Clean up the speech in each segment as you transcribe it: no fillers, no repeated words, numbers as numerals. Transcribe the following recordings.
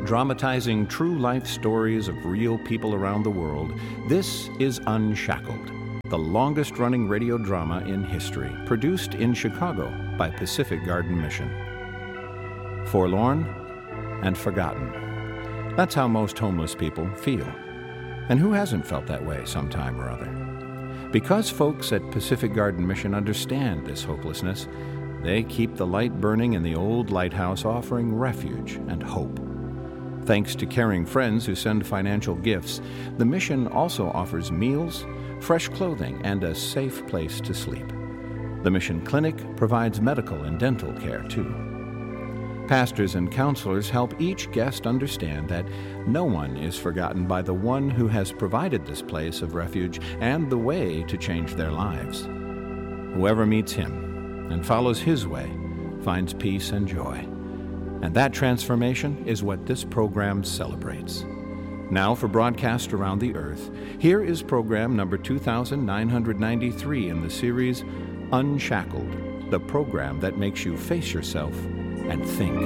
dramatizing true life stories of real people around the world, this is Unshackled, the longest-running radio drama in history, produced in Chicago by Pacific Garden Mission. Forlorn and forgotten. That's how most homeless people feel. And who hasn't felt that way sometime or other? Because folks at Pacific Garden Mission understand this hopelessness, they keep the light burning in the old lighthouse, offering refuge and hope. Thanks to caring friends who send financial gifts, the mission also offers meals, fresh clothing, and a safe place to sleep. The Mission Clinic provides medical and dental care, too. Pastors and counselors help each guest understand that no one is forgotten by the one who has provided this place of refuge and the way to change their lives. Whoever meets him and follows his way finds peace and joy. And that transformation is what this program celebrates. Now, for broadcast around the earth, here is program number 2993 in the series Unshackled, the program that makes you face yourself and think.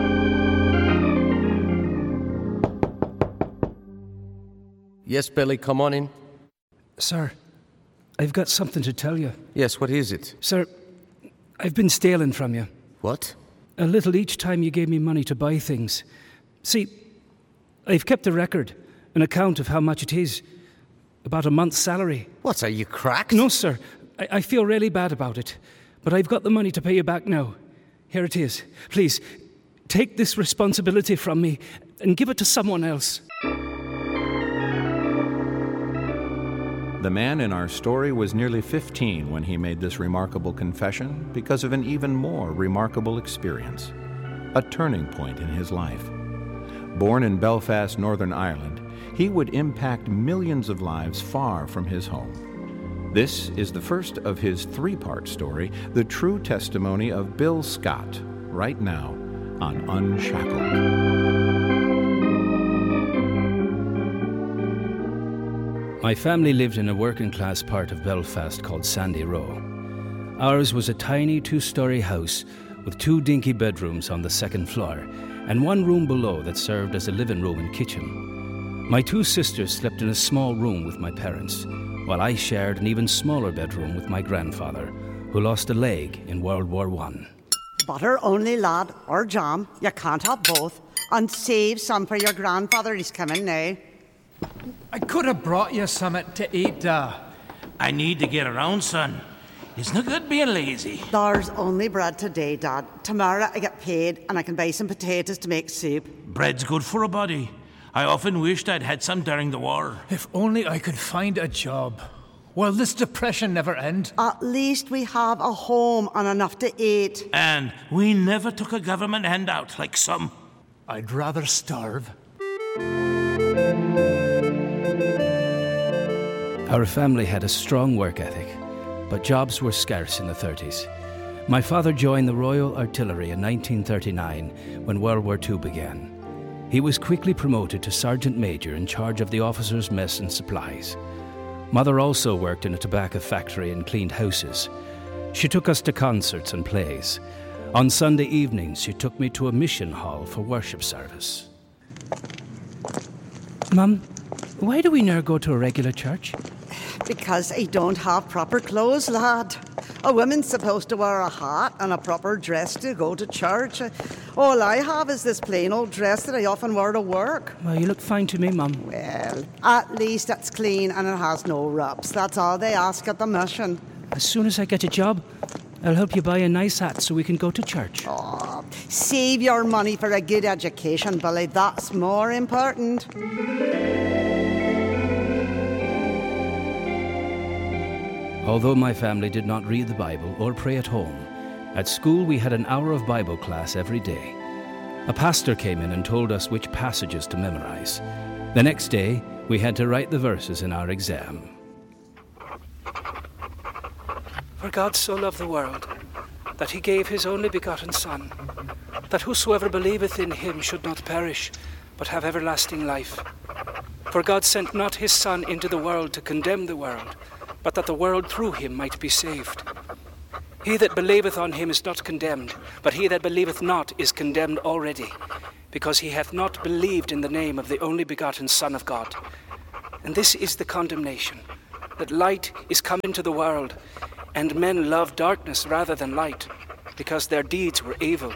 Yes, Billy, come on in. Sir, I've got something to tell you. Yes, what is it? Sir, I've been stealing from you. What? A little each time you gave me money to buy things. See, I've kept a record, an account of how much it is. About a month's salary. What, are you cracked? No, sir. I feel really bad about it. But I've got the money to pay you back now. Here it is. Please, take this responsibility from me and give it to someone else. The man in our story was nearly 15 when he made this remarkable confession because of an even more remarkable experience, a turning point in his life. Born in Belfast, Northern Ireland, he would impact millions of lives far from his home. This is the first of his three-part story, the true testimony of Bill Scott, right now on Unshackled. My family lived in a working-class part of Belfast called Sandy Row. Ours was a tiny two-story house with 2 dinky bedrooms on the second floor and 1 room below that served as a living room and kitchen. My 2 sisters slept in a small room with my parents, while I shared an even smaller bedroom with my grandfather, who lost a leg in World War I. Butter only, lad, or jam. You can't have both. And save some for your grandfather. He's coming now. I could have brought you something to eat. I need to get around, son. It's no good being lazy. There's only bread today, Dad. Tomorrow I get paid and I can buy some potatoes to make soup. Bread's good for a body. I often wished I'd had some during the war. If only I could find a job. Will this depression never end? At least we have a home and enough to eat. And we never took a government handout like some. I'd rather starve. Our family had a strong work ethic, but jobs were scarce in the 30s. My father joined the Royal Artillery in 1939 when World War II began. He was quickly promoted to Sergeant Major in charge of the officers' mess and supplies. Mother also worked in a tobacco factory and cleaned houses. She took us to concerts and plays. On Sunday evenings, she took me to a mission hall for worship service. Mum, why do we never go to a regular church? Because I don't have proper clothes, lad. A woman's supposed to wear a hat and a proper dress to go to church. All I have is this plain old dress that I often wear to work. Well, you look fine to me, Mum. Well, at least it's clean and it has no rubs. That's all they ask at the mission. As soon as I get a job, I'll help you buy a nice hat so we can go to church. Oh, save your money for a good education, Billy. That's more important. Although my family did not read the Bible or pray at home, at school we had an hour of Bible class every day. A pastor came in and told us which passages to memorize. The next day, we had to write the verses in our exam. For God so loved the world, that he gave his only begotten Son, that whosoever believeth in him should not perish, but have everlasting life. For God sent not his Son into the world to condemn the world, but that the world through him might be saved. He that believeth on him is not condemned, but he that believeth not is condemned already, because he hath not believed in the name of the only begotten Son of God. And this is the condemnation, that light is come into the world, and men love darkness rather than light, because their deeds were evil.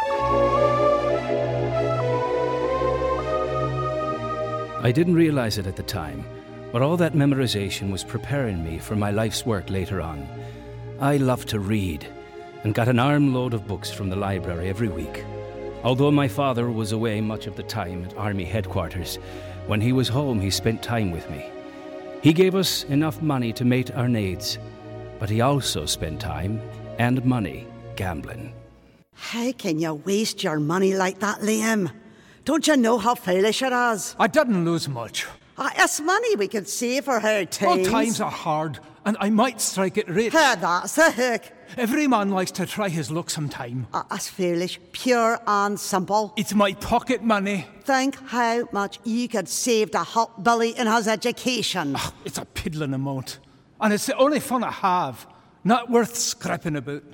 I didn't realize it at the time, but all that memorization was preparing me for my life's work later on. I loved to read, and got an armload of books from the library every week. Although my father was away much of the time at Army headquarters, when he was home he spent time with me. He gave us enough money to meet our needs, but he also spent time and money gambling. How can you waste your money like that, Liam? Don't you know how foolish it is? I didn't lose much. It's money we could save for hard times. Well, times are hard, and I might strike it rich. That's the hook. Every man likes to try his luck sometime. That's foolish, pure and simple. It's my pocket money. Think how much you could save to help Billy in his education. It's a piddling amount. And it's the only fun I have. Not worth scrapping about.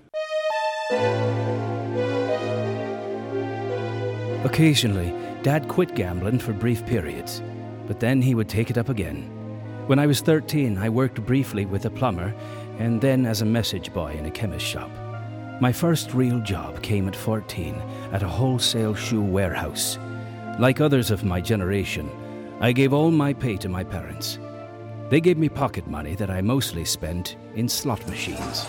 Occasionally, Dad quit gambling for brief periods, but then he would take it up again. When I was 13, I worked briefly with a plumber and then as a message boy in a chemist shop. My first real job came at 14 at a wholesale shoe warehouse. Like others of my generation, I gave all my pay to my parents. They gave me pocket money that I mostly spent in slot machines.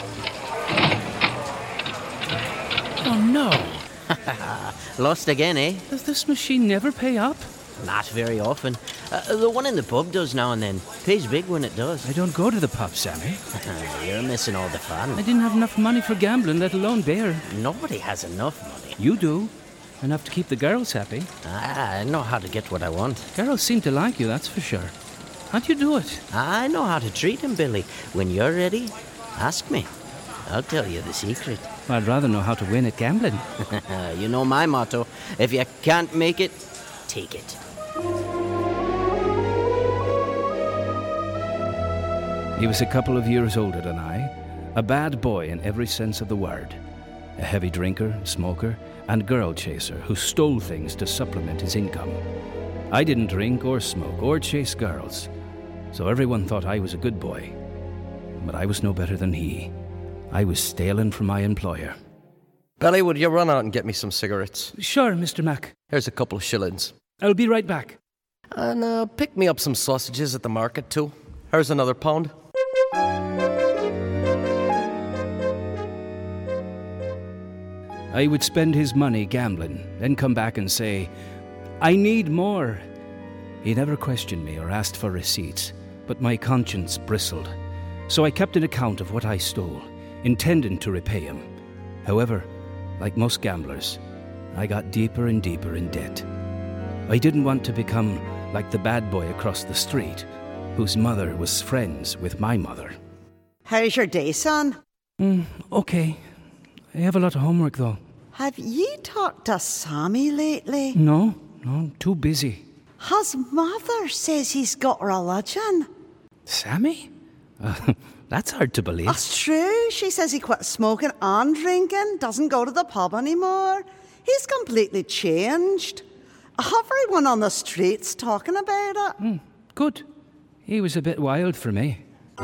Oh no! Lost again, eh? Does this machine never pay up? Not very often. The one in the pub does now and then. Pays big when it does. I don't go to the pub, Sammy. You're missing all the fun. I didn't have enough money for gambling, let alone beer. Nobody has enough money. You do. Enough to keep the girls happy. I know how to get what I want. Girls seem to like you, that's for sure. How do you do it? I know how to treat them, Billy. When you're ready, ask me. I'll tell you the secret. I'd rather know how to win at gambling. You know my motto. If you can't make it, take it. He was a couple of years older than I, a bad boy in every sense of the word. A heavy drinker, smoker, and girl chaser who stole things to supplement his income. I didn't drink or smoke or chase girls, so everyone thought I was a good boy. But I was no better than he. I was stealing from my employer. Billy, would you run out and get me some cigarettes? Sure, Mr. Mac. Here's a couple of shillings. I'll be right back. And pick me up some sausages at the market too. Here's another pound. I would spend his money gambling, then come back and say, I need more. He never questioned me or asked for receipts, but my conscience bristled. So I kept an account of what I stole, intending to repay him. However, like most gamblers, I got deeper and deeper in debt. I didn't want to become like the bad boy across the street, whose mother was friends with my mother. How's your day, son? Okay. I have a lot of homework, though. Have you talked to Sammy lately? No, I'm too busy. His mother says he's got religion. Sammy? That's hard to believe. That's true. She says he quit smoking and drinking, doesn't go to the pub anymore. He's completely changed. Everyone on the street's talking about it. Good. He was a bit wild for me.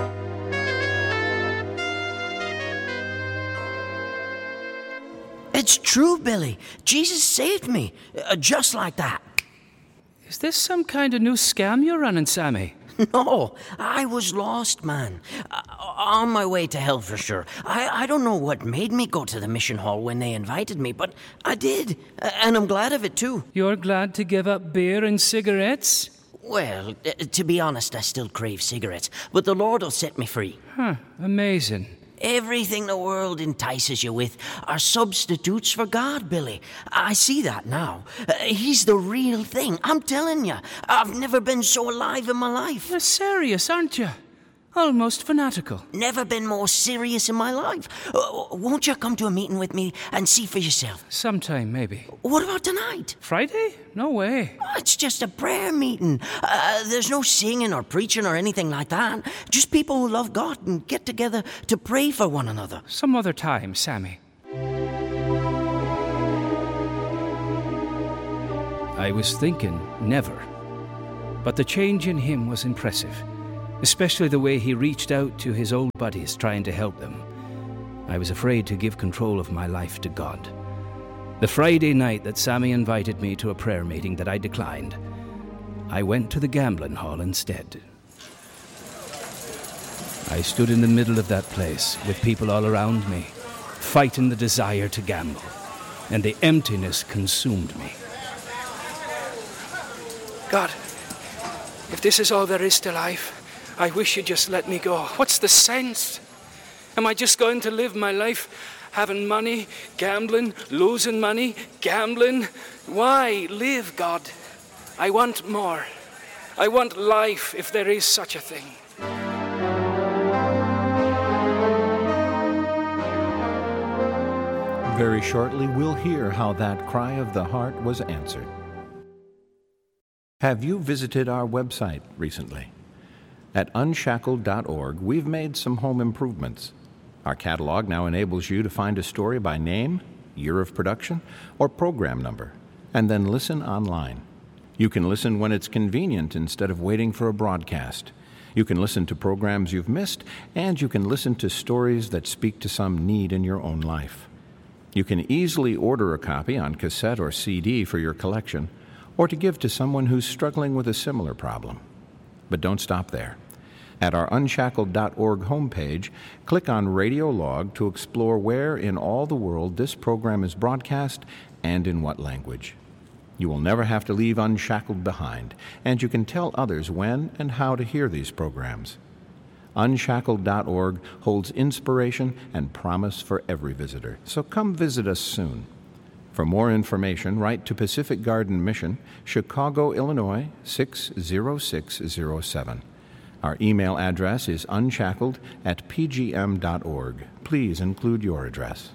It's true, Billy. Jesus saved me. Just like that. Is this some kind of new scam you're running, Sammy? No, I was lost, man. On my way to hell for sure. I don't know what made me go to the mission hall when they invited me, but I did. And I'm glad of it, too. You're glad to give up beer and cigarettes? Well, to be honest, I still crave cigarettes, but the Lord will set me free. Amazing. Everything the world entices you with are substitutes for God, Billy. I see that now. He's the real thing. I'm telling you, I've never been so alive in my life. You're serious, aren't you? Almost fanatical. Never been more serious in my life. Won't you come to a meeting with me and see for yourself? Sometime, maybe. What about tonight? Friday? No way. It's just a prayer meeting. There's no singing or preaching or anything like that. Just people who love God and get together to pray for one another. Some other time, Sammy. I was thinking never. But the change in him was impressive, especially the way he reached out to his old buddies trying to help them. I was afraid to give control of my life to God. The Friday night that Sammy invited me to a prayer meeting that I declined, I went to the gambling hall instead. I stood in the middle of that place with people all around me, fighting the desire to gamble, and the emptiness consumed me. God, if this is all there is to life, I wish you'd just let me go. What's the sense? Am I just going to live my life having money, gambling, losing money, gambling? Why live, God? I want more. I want life, if there is such a thing. Very shortly, we'll hear how that cry of the heart was answered. Have you visited our website recently? At unshackled.org, we've made some home improvements. Our catalog now enables you to find a story by name, year of production, or program number, and then listen online. You can listen when it's convenient instead of waiting for a broadcast. You can listen to programs you've missed, and you can listen to stories that speak to some need in your own life. You can easily order a copy on cassette or CD for your collection, or to give to someone who's struggling with a similar problem. But don't stop there. At our unshackled.org homepage, click on Radio Log to explore where in all the world this program is broadcast and in what language. You will never have to leave Unshackled behind, and you can tell others when and how to hear these programs. Unshackled.org holds inspiration and promise for every visitor, so come visit us soon. For more information, write to Pacific Garden Mission, Chicago, Illinois, 60607. Our email address is unshackled@pgm.org. Please include your address.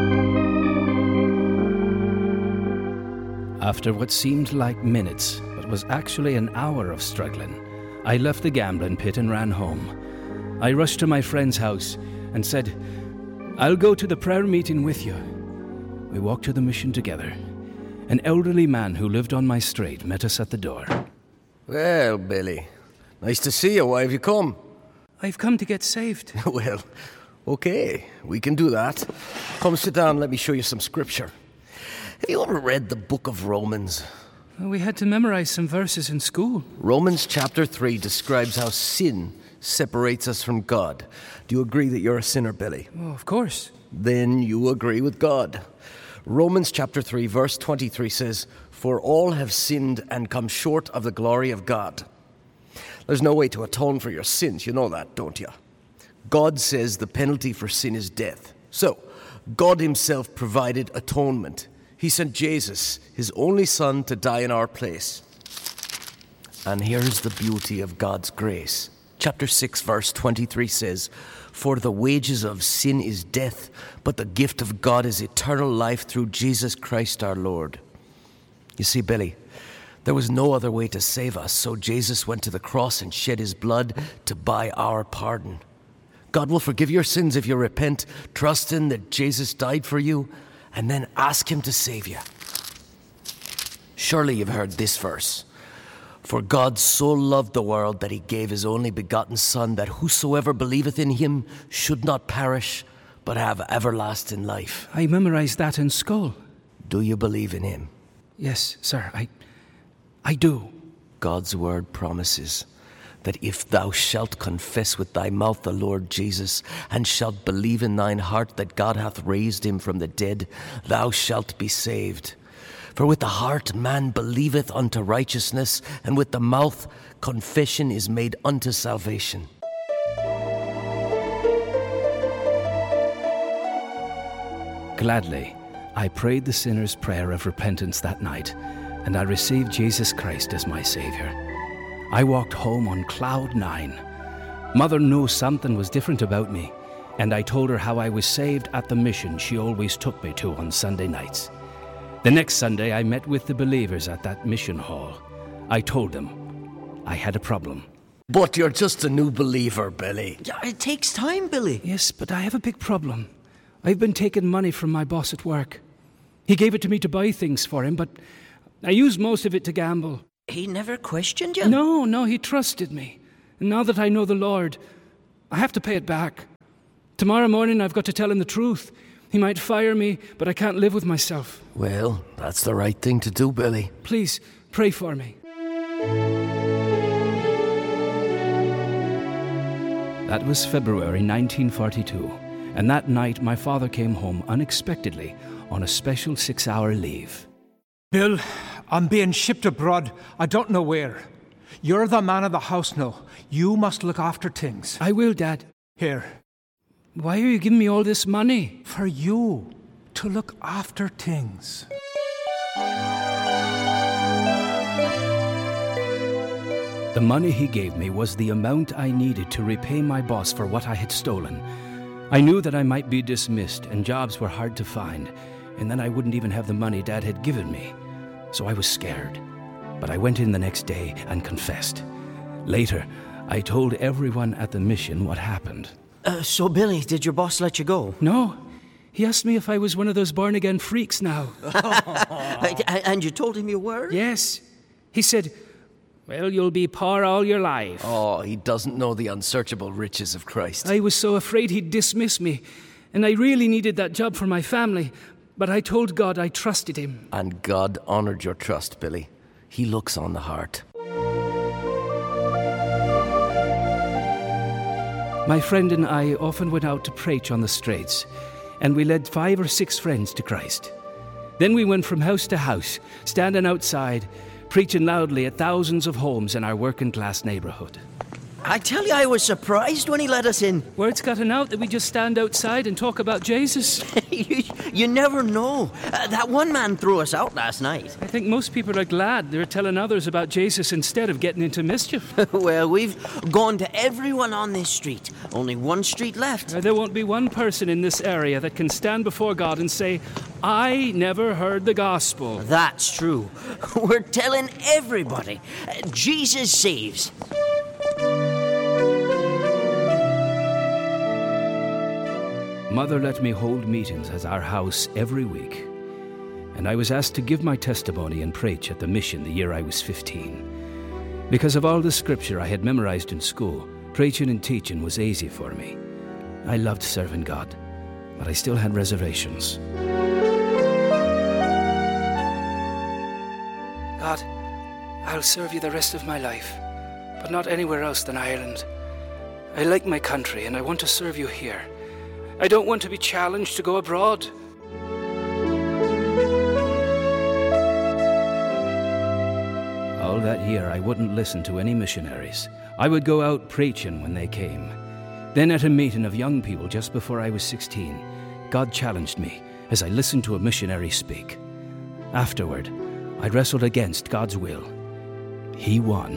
After what seemed like minutes, but was actually an hour of struggling, I left the gambling pit and ran home. I rushed to my friend's house and said, "I'll go to the prayer meeting with you." We walked to the mission together. An elderly man who lived on my street met us at the door. Well, Billy, nice to see you. Why have you come? I've come to get saved. Well, okay, we can do that. Come sit down, let me show you some scripture. Have you ever read the book of Romans? We had to memorize some verses in school. Romans chapter 3 describes how sin separates us from God. Do you agree that you're a sinner, Billy? Oh, of course. Then you agree with God. Romans chapter 3 verse 23 says, "For all have sinned and come short of the glory of God." There's no way to atone for your sins. You know that, don't you? God says the penalty for sin is death. So, God himself provided atonement. He sent Jesus, his only son, to die in our place. And here's the beauty of God's grace. Chapter 6 verse 23 says, "For the wages of sin is death, but the gift of God is eternal life through Jesus Christ our Lord." You see, Billy, there was no other way to save us, so Jesus went to the cross and shed his blood to buy our pardon. God will forgive your sins if you repent, trust in that Jesus died for you, and then ask him to save you. Surely you've heard this verse. "For God so loved the world that he gave his only begotten Son, that whosoever believeth in him should not perish, but have everlasting life." I memorized that in school. Do you believe in him? Yes, sir, I do. God's word promises that if thou shalt confess with thy mouth the Lord Jesus, and shalt believe in thine heart that God hath raised him from the dead, thou shalt be saved. For with the heart man believeth unto righteousness, and with the mouth confession is made unto salvation. Gladly, I prayed the sinner's prayer of repentance that night, and I received Jesus Christ as my Savior. I walked home on cloud 9. Mother knew something was different about me, and I told her how I was saved at the mission she always took me to on Sunday nights. The next Sunday, I met with the believers at that mission hall. I told them I had a problem. But you're just a new believer, Billy. Yeah, it takes time, Billy. Yes, but I have a big problem. I've been taking money from my boss at work. He gave it to me to buy things for him, but I used most of it to gamble. He never questioned you? No, he trusted me. And now that I know the Lord, I have to pay it back. Tomorrow morning I've got to tell him the truth. He might fire me, but I can't live with myself. Well, that's the right thing to do, Billy. Please, pray for me. That was February 1942, and that night my father came home unexpectedly on a special 6-hour leave. Bill, I'm being shipped abroad. I don't know where. You're the man of the house now. You must look after things. I will, Dad. Here. Why are you giving me all this money? For you to look after things. The money he gave me was the amount I needed to repay my boss for what I had stolen. I knew that I might be dismissed and jobs were hard to find, and then I wouldn't even have the money Dad had given me. So I was scared. But I went in the next day and confessed. Later, I told everyone at the mission what happened. So, Billy, did your boss let you go? No. He asked me if I was one of those born-again freaks now. And you told him you were? Yes. He said, well, you'll be poor all your life. Oh, he doesn't know the unsearchable riches of Christ. I was so afraid he'd dismiss me, and I really needed that job for my family, but I told God I trusted him. And God honoured your trust, Billy. He looks on the heart. My friend and I often went out to preach on the streets, and we led 5 or 6 friends to Christ. Then we went from house to house, standing outside, preaching loudly at thousands of homes in our working-class neighbourhood. I tell you, I was surprised when he let us in. Word's gotten out that we just stand outside and talk about Jesus. You never know. That one man threw us out last night. I think most people are glad they're telling others about Jesus instead of getting into mischief. Well, we've gone to everyone on this street. Only one street left. There won't be one person in this area that can stand before God and say, I never heard the gospel. That's true. We're telling everybody. Jesus saves. Mother let me hold meetings at our house every week, and I was asked to give my testimony and preach at the mission the year I was 15. Because of all the scripture I had memorized in school, preaching and teaching was easy for me. I loved serving God, but I still had reservations. God, I'll serve you the rest of my life, but not anywhere else than Ireland. I like my country and I want to serve you here. I don't want to be challenged to go abroad. All that year I wouldn't listen to any missionaries. I would go out preaching when they came. Then at a meeting of young people just before I was 16, God challenged me as I listened to a missionary speak. Afterward, I wrestled against God's will. He won.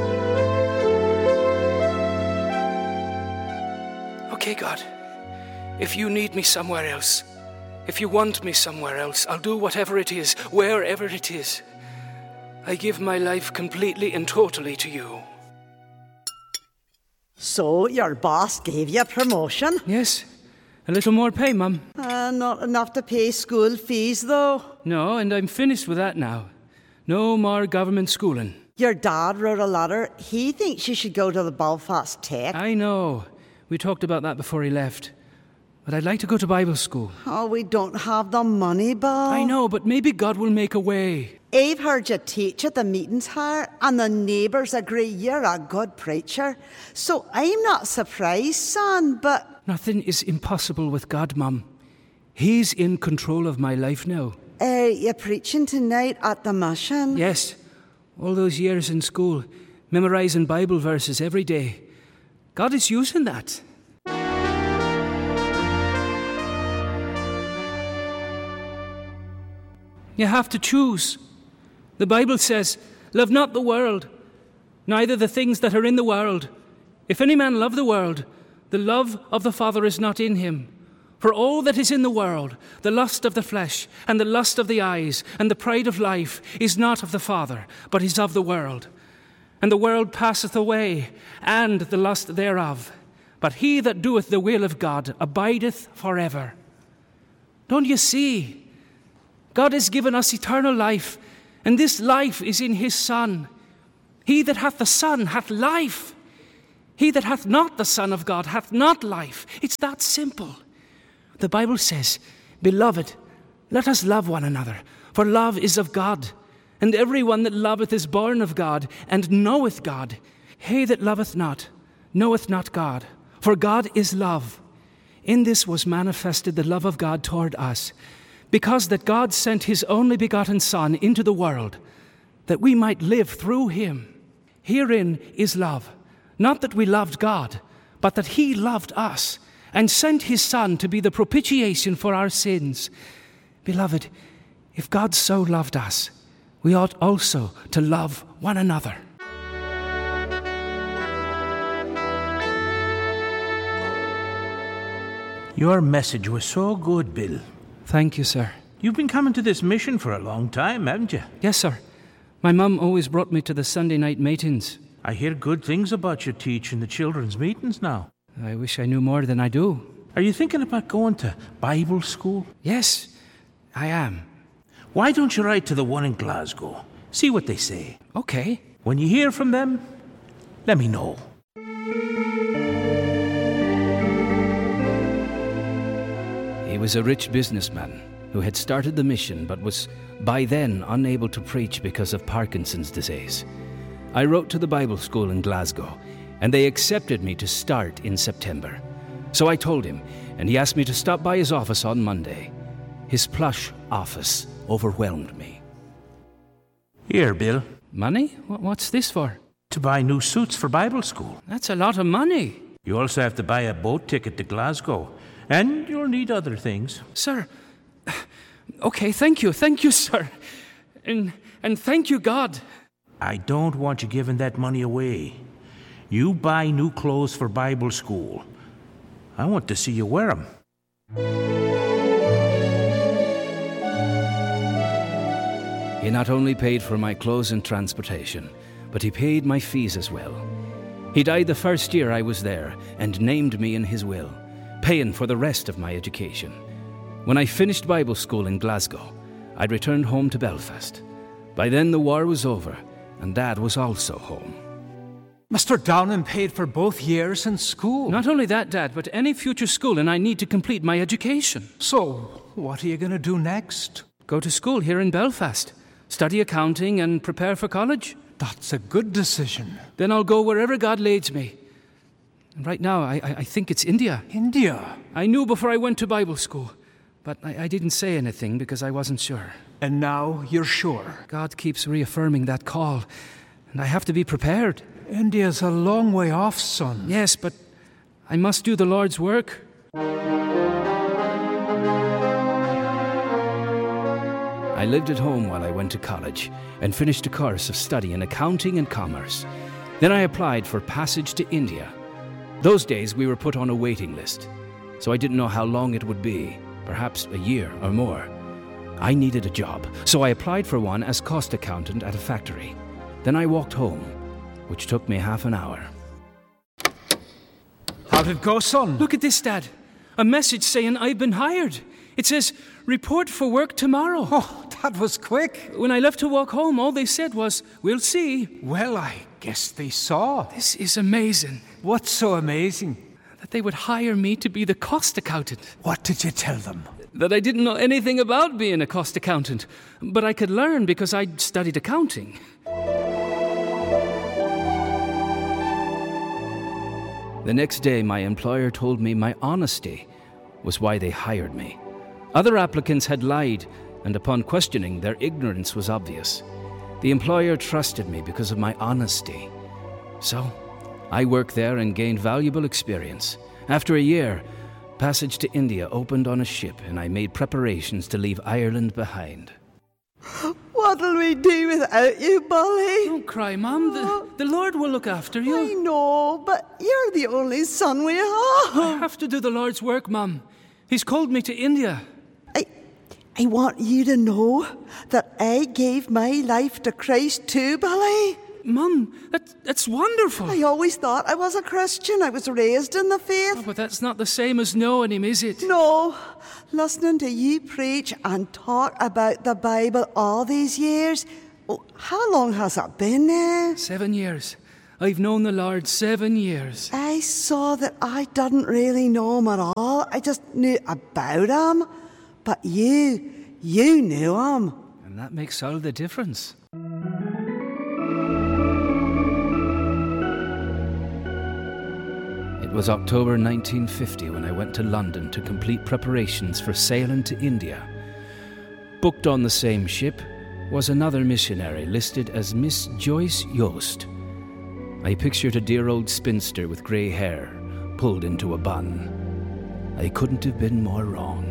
Okay, God. If you need me somewhere else, if you want me somewhere else, I'll do whatever it is, wherever it is. I give my life completely and totally to you. So, your boss gave you a promotion? Yes. A little more pay, Mum. Not enough to pay school fees, though. No, and I'm finished with that now. No more government schooling. Your dad wrote a letter. He thinks you should go to the Belfast Tech. I know. We talked about that before he left. But I'd like to go to Bible school. Oh, we don't have the money, Bill. I know, but maybe God will make a way. I've heard you teach at the meetings here, and the neighbours agree you're a good preacher. So I'm not surprised, son, but... Nothing is impossible with God, Mum. He's in control of my life now. You're preaching tonight at the mission? Yes. All those years in school, memorising Bible verses every day. God is using that. You have to choose. The Bible says, love not the world, neither the things that are in the world. If any man love the world, the love of the Father is not in him. For all that is in the world, the lust of the flesh, and the lust of the eyes, and the pride of life, is not of the Father, but is of the world. And the world passeth away, and the lust thereof. But he that doeth the will of God abideth forever. Don't you see? God has given us eternal life, And this life is in his Son. He that hath the Son hath life. He that hath not the Son of God hath not life. It's that simple. The Bible says, Beloved, let us love one another, for love is of God. And every one that loveth is born of God, and knoweth God. He that loveth not, knoweth not God, for God is love. In this was manifested the love of God toward us, because that God sent his only begotten Son into the world, that we might live through him. Herein is love, not that we loved God, but that he loved us, and sent his Son to be the propitiation for our sins. Beloved, if God so loved us, we ought also to love one another. Your message was so good, Bill. Thank you, sir. You've been coming to this mission for a long time, haven't you? Yes, sir. My mum always brought me to the Sunday night meetings. I hear good things about your teaching the children's meetings now. I wish I knew more than I do. Are you thinking about going to Bible school? Yes, I am. Why don't you write to the one in Glasgow? See what they say. Okay. When you hear from them, let me know. He was a rich businessman who had started the mission but was by then unable to preach because of Parkinson's disease. I wrote to the Bible school in Glasgow, and they accepted me to start in September. So I told him, and he asked me to stop by his office on Monday. His plush office overwhelmed me. Here, Bill. Money? What's this for? To buy new suits for Bible school. That's a lot of money. You also have to buy a boat ticket to Glasgow, and you'll need other things. Sir, okay, thank you, sir. And thank you, God. I don't want you giving that money away. You buy new clothes for Bible school. I want to see you wear them. He not only paid for my clothes and transportation, but he paid my fees as well. He died the first year I was there and named me in his will, paying for the rest of my education. When I finished Bible school in Glasgow, I'd returned home to Belfast. By then the war was over, and Dad was also home. Mr. Downham paid for both years in school. Not only that, Dad, but any future schooling I need to complete my education. So, what are you going to do next? Go to school here in Belfast, study accounting and prepare for college. That's a good decision. Then I'll go wherever God leads me. And right now, I think it's India. India? I knew before I went to Bible school, but I didn't say anything because I wasn't sure. And now you're sure? God keeps reaffirming that call, and I have to be prepared. India's a long way off, son. Yes, but I must do the Lord's work. I lived at home while I went to college and finished a course of study in accounting and commerce. Then I applied for passage to India. Those days we were put on a waiting list, so I didn't know how long it would be, perhaps a year or more. I needed a job, so I applied for one as cost accountant at a factory. Then I walked home, which took me half an hour. How did it go, son? Look at this, Dad. A message saying I've been hired. It says, report for work tomorrow. Oh, that was quick. When I left to walk home, all they said was, we'll see. Well, I guess they saw. This is amazing. What's so amazing? That they would hire me to be the cost accountant. What did you tell them? That I didn't know anything about being a cost accountant, but I could learn because I'd studied accounting. The next day, my employer told me my honesty was why they hired me. Other applicants had lied, and upon questioning, their ignorance was obvious. The employer trusted me because of my honesty. So, I worked there and gained valuable experience. After a year, passage to India opened on a ship, and I made preparations to leave Ireland behind. What'll we do without you, Bully? Don't cry, Mum. The Lord will look after you. I know, but you're the only son we have. I have to do the Lord's work, Mum. He's called me to India. I want you to know that I gave my life to Christ too, Billy. Mum, that's wonderful. I always thought I was a Christian. I was raised in the faith. Oh, but that's not the same as knowing him, is it? No. Listening to you preach and talk about the Bible all these years, Oh, how long has that been now? 7 years. I've known the Lord 7 years. I saw that I didn't really know him at all. I just knew about him. But you knew him. And that makes all the difference. It was October 1950 when I went to London to complete preparations for sailing to India. Booked on the same ship was another missionary listed as Miss Joyce Yost. I pictured a dear old spinster with grey hair, pulled into a bun. I couldn't have been more wrong.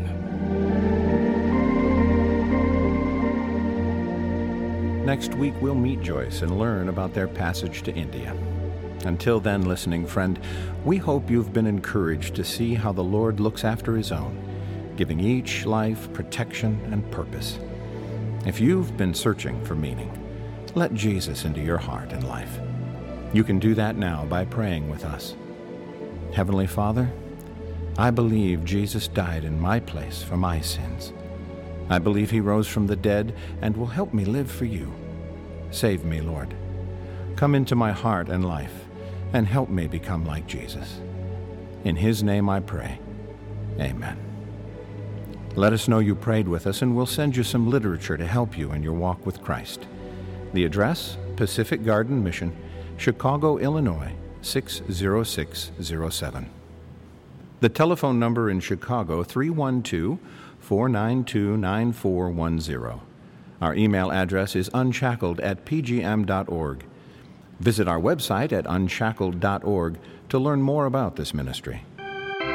Next week, we'll meet Joyce and learn about their passage to India. Until then, listening friend, we hope you've been encouraged to see how the Lord looks after His own, giving each life protection and purpose. If you've been searching for meaning, let Jesus into your heart and life. You can do that now by praying with us. Heavenly Father, I believe Jesus died in my place for my sins. I believe He rose from the dead and will help me live for You. Save me, Lord. Come into my heart and life and help me become like Jesus. In His name I pray. Amen. Let us know you prayed with us, and we'll send you some literature to help you in your walk with Christ. The address, Pacific Garden Mission, Chicago, Illinois, 60607. The telephone number in Chicago, 312-492-9410. Our email address is unshackled@pgm.org. Visit our website at unshackled.org to learn more about this ministry.